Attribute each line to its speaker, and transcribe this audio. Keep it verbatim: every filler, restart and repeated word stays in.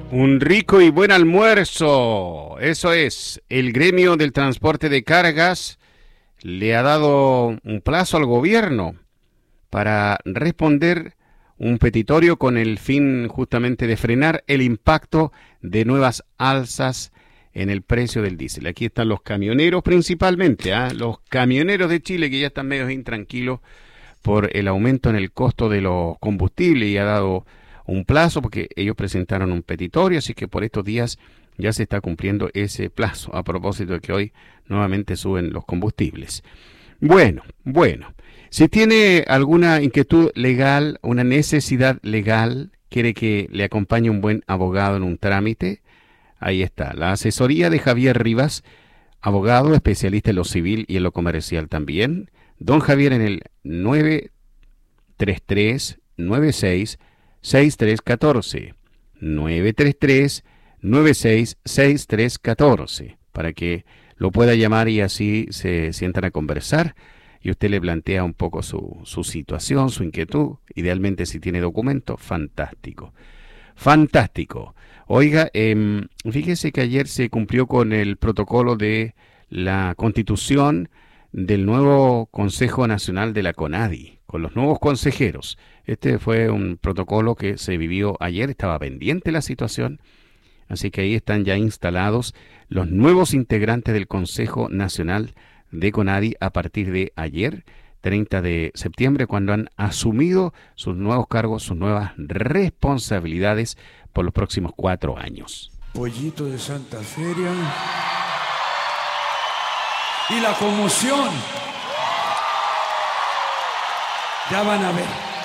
Speaker 1: Un rico y buen almuerzo. Eso es. El gremio del transporte de cargas le ha dado un plazo al gobierno para responder un petitorio con el fin justamente de frenar el impacto de nuevas alzas en el precio del diésel. Aquí están los camioneros principalmente, ¿eh? Los camioneros de Chile que ya están medio intranquilos por el aumento en el costo de los combustibles y ha dado un plazo porque ellos presentaron un petitorio, así que por estos días ya se está cumpliendo ese plazo, a propósito de que hoy nuevamente suben los combustibles. Bueno, bueno, si tiene alguna inquietud legal, una necesidad legal, quiere que le acompañe un buen abogado en un trámite, ahí está, la asesoría de Javier Rivas, abogado especialista en lo civil y en lo comercial también. Don Javier en el nueve tres tres nueve seis seis tres uno cuatro, nueve tres tres nueve seis seis tres uno cuatro, para que lo pueda llamar y así se sientan a conversar y usted le plantea un poco su, su situación, su inquietud, idealmente si tiene documento, fantástico, fantástico. Oiga, eh, fíjese que ayer se cumplió con el protocolo de la constitución del nuevo Consejo Nacional de la CONADI, con los nuevos consejeros. Este fue un protocolo que se vivió ayer, estaba pendiente la situación, así que ahí están ya instalados los nuevos integrantes del Consejo Nacional de CONADI a partir de ayer, treinta de septiembre, cuando han asumido sus nuevos cargos, sus nuevas responsabilidades por los próximos cuatro años.
Speaker 2: Pollito de Santa Feria y la conmoción. Ya van a ver.